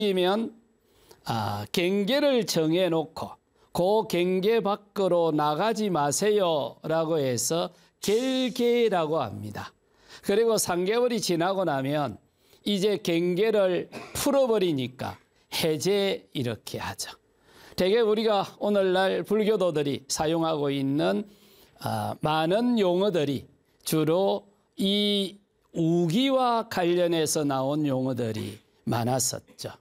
이면 경계를 정해놓고 그 경계 밖으로 나가지 마세요라고 해서 결계라고 합니다. 그리고 3개월이 지나고 나면 이제 경계를 풀어버리니까 해제 이렇게 하죠. 되게 우리가 오늘날 불교도들이 사용하고 있는 많은 용어들이 주로 이 우기와 관련해서 나온 용어들이 많았었죠.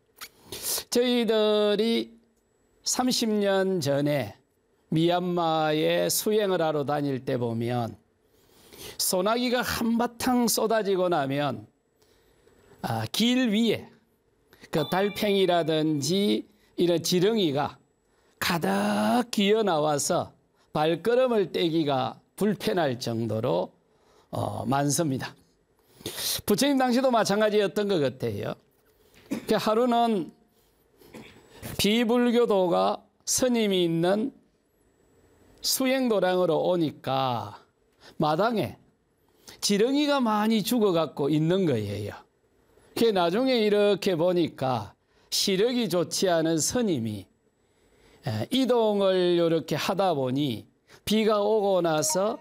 저희들이 30년 전에 미얀마에 수행을 하러 다닐 때 보면 소나기가 한바탕 쏟아지고 나면 길 위에 그 달팽이라든지 이런 지렁이가 가득 기어 나와서 발걸음을 떼기가 불편할 정도로 많습니다. 부처님 당시도 마찬가지였던 것 같아요. 하루는 비불교도가 스님이 있는 수행도량으로 오니까 마당에 지렁이가 많이 죽어갖고 있는 거예요. 나중에 이렇게 보니까 시력이 좋지 않은 스님이 이동을 이렇게 하다 보니 비가 오고 나서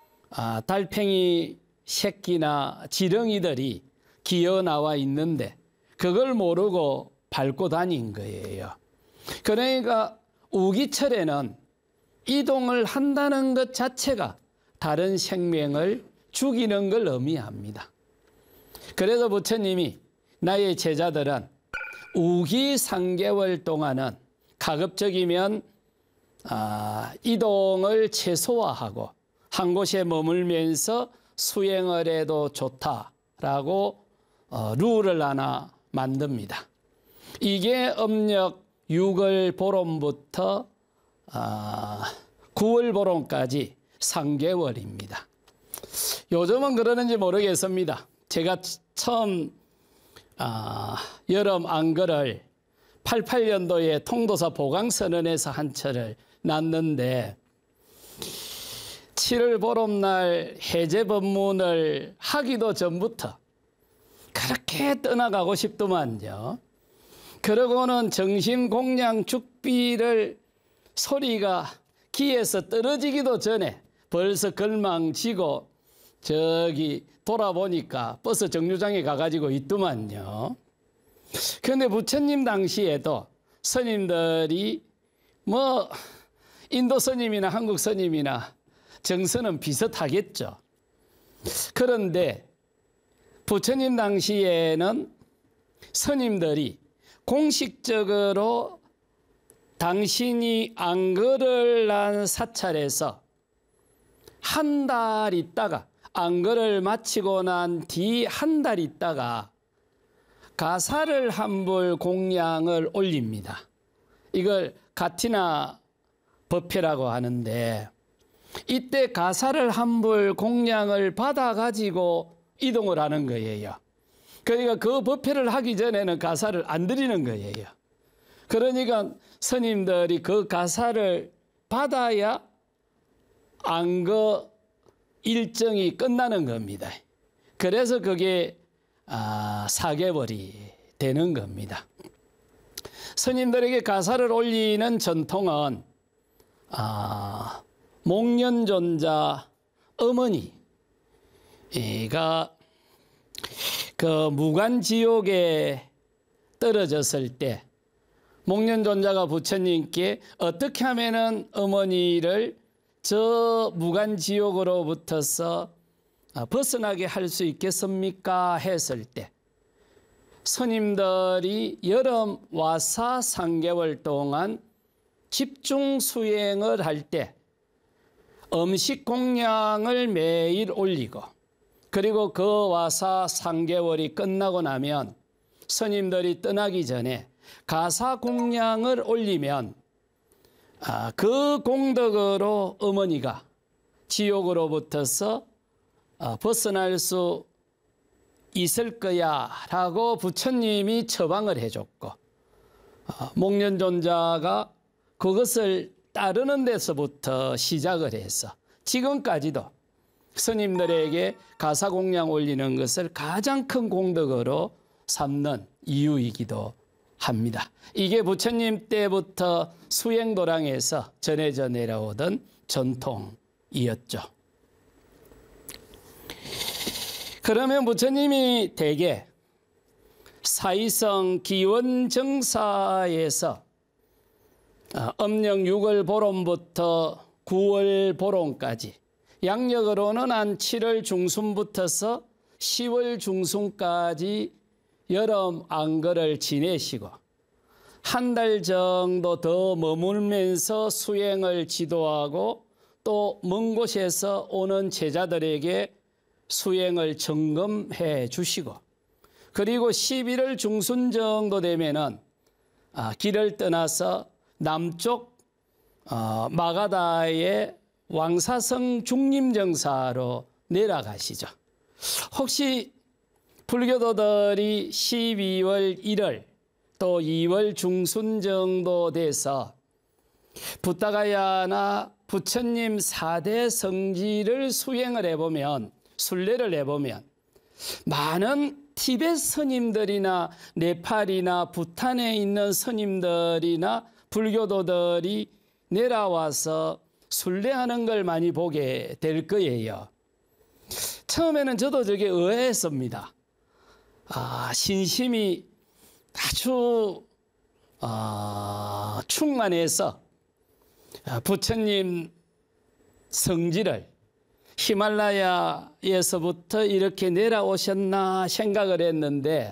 달팽이 새끼나 지렁이들이 기어 나와 있는데 그걸 모르고 밟고 다닌 거예요. 그러니까 우기철에는 이동을 한다는 것 자체가 다른 생명을 죽이는 걸 의미합니다. 그래서 부처님이 나의 제자들은 우기 3개월 동안은 가급적이면 이동을 최소화하고 한 곳에 머물면서 수행을 해도 좋다라고 룰을 하나 만듭니다. 이게 음력 6월 보름부터 9월 보름까지 3개월입니다. 요즘은 그러는지 모르겠습니다. 제가 처음 여름 안글을 88년도에 통도사 보강선언에서 한 철을 놨는데 7월 보름날 해제 법문을 하기도 전부터 그렇게 떠나가고 싶더만요. 그러고는 정신공양 죽비를 소리가 귀에서 떨어지기도 전에 벌써 걸망지고 저기 돌아보니까 버스 정류장에 가가지고 있더만요. 그런데 부처님 당시에도 스님들이 뭐 인도 스님이나 한국 스님이나 정서는 비슷하겠죠. 그런데 부처님 당시에는 스님들이 공식적으로 당신이 안글을 한 사찰에서 한 달 있다가 안글을 마치고 난 뒤 한 달 있다가 가사를 한불 공양을 올립니다. 이걸 가티나 법회라고 하는데 이때 가사를 한불 공양을 받아가지고 이동을 하는 거예요. 그러니까 그 법회를 하기 전에는 가사를 안 드리는 거예요. 그러니까 스님들이 그 가사를 받아야 안거 일정이 끝나는 겁니다. 그래서 그게 4개월이 되는 겁니다. 스님들에게 가사를 올리는 전통은 목련존자 어머니가 그 무간지옥에 떨어졌을 때 목련존자가 부처님께 어떻게 하면은 어머니를 저 무간지옥으로부터서 벗어나게 할 수 있겠습니까? 했을 때 스님들이 여름 와사 3개월 동안 집중 수행을 할 때 음식 공양을 매일 올리고 그리고 그 와사 3개월이 끝나고 나면 스님들이 떠나기 전에 가사 공양을 올리면 그 공덕으로 어머니가 지옥으로부터서 벗어날 수 있을 거야 라고 부처님이 처방을 해줬고 목련존자가 그것을 따르는 데서부터 시작을 해서 지금까지도 스님들에게 가사공양 올리는 것을 가장 큰 공덕으로 삼는 이유이기도 합니다. 이게 부처님 때부터 수행도량에서 전해져 내려오던 전통이었죠. 그러면 부처님이 대개 사이성 기원정사에서 음력 6월 보름부터 9월 보름까지, 양력으로는 한 7월 중순부터서 10월 중순까지 여름 안거를 지내시고 한 달 정도 더 머물면서 수행을 지도하고 또 먼 곳에서 오는 제자들에게 수행을 점검해 주시고, 그리고 11월 중순 정도 되면은 길을 떠나서 남쪽 마가다의 왕사성 중림정사로 내려가시죠. 혹시 불교도들이 12월 1월 또 2월 중순 정도 돼서 부타가야나 부처님 4대 성지를 수행을 해보면, 순례를 해보면 많은 티벳 스님들이나 네팔이나 부탄에 있는 스님들이나 불교도들이 내려와서 순례하는 걸 많이 보게 될 거예요. 처음에는 저도 저게 의아했습니다. 신심이 아주 충만해서 부처님 성지를 히말라야에서부터 이렇게 내려오셨나 생각을 했는데,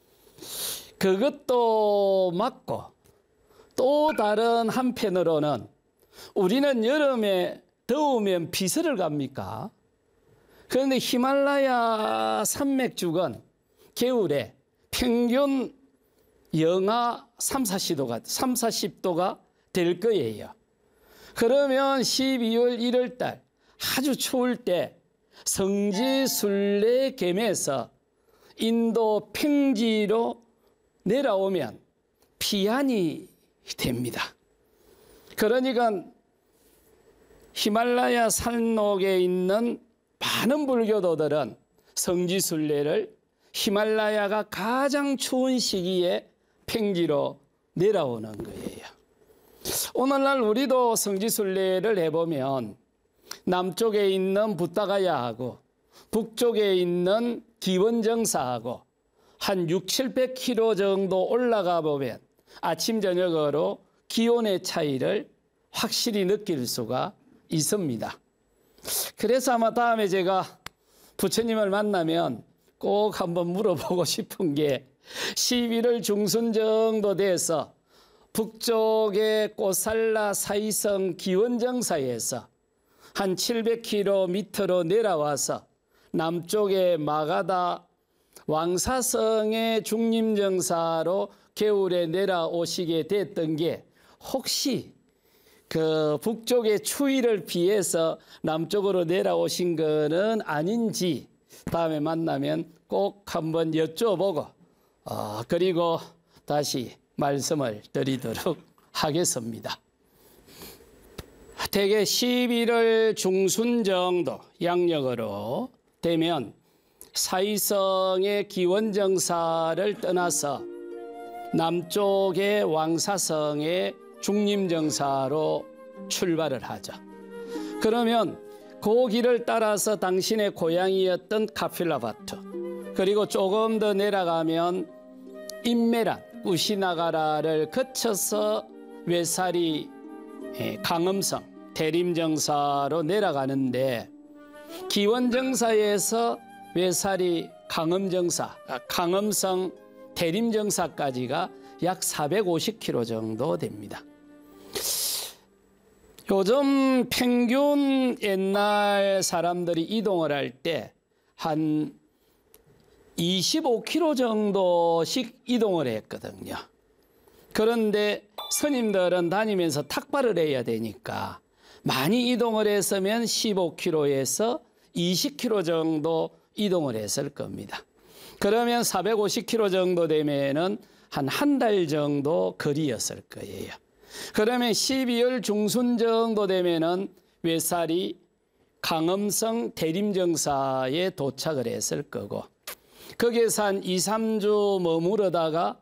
그것도 맞고 또 다른 한편으로는 우리는 여름에 더우면 비서를 갑니까? 그런데 히말라야 산맥죽은 겨울에 평균 영하 30~40도가 될 거예요. 그러면 12월 1월 달 아주 추울 때 성지 순례 겸해서 인도 평지로 내려오면 피한이 됩니다. 그러니까 히말라야 산록에 있는 많은 불교도들은 성지 순례를 히말라야가 가장 추운 시기에 평지로 내려오는 거예요. 오늘날 우리도 성지 순례를 해보면 남쪽에 있는 부타가야하고 북쪽에 있는 기원정사하고 한 600~700km 정도 올라가 보면 아침 저녁으로 기온의 차이를 확실히 느낄 수가 있습니다. 그래서 아마 다음에 제가 부처님을 만나면 꼭 한번 물어보고 싶은 게, 11월 중순 정도 돼서 북쪽의 꼬살라 사이성 기원정사에서 한 700km로 내려와서 남쪽의 마가다 왕사성의 중림정사로 겨울에 내려오시게 됐던 게, 혹시 그 북쪽의 추위를 피해서 남쪽으로 내려오신 거는 아닌지 다음에 만나면 꼭 한번 여쭤보고 그리고 다시 말씀을 드리도록 하겠습니다. 대개 11월 중순 정도 양력으로 되면 사이성의 기원정사를 떠나서 남쪽의 왕사성의 중림정사로 출발을 하죠. 그러면 그 길을 따라서 당신의 고향이었던 카필라바트, 그리고 조금 더 내려가면 인메란, 우시나가라를 거쳐서 외사리 강음성, 대림정사로 내려가는데, 기원정사에서 외사리 강음정사, 강음성 대림정사까지가 약 450km 정도 됩니다. 요즘 평균 옛날 사람들이 이동을 할 때 한 25km 정도씩 이동을 했거든요. 그런데 스님들은 다니면서 탁발을 해야 되니까 많이 이동을 했으면 15km에서 20km 정도 이동을 했을 겁니다. 그러면 450km 정도 되면은 한 달 정도 거리였을 거예요. 그러면 12월 중순 정도 되면은 외사리 강음성 대림정사에 도착을 했을 거고, 거기에서 한 2~3주 머무르다가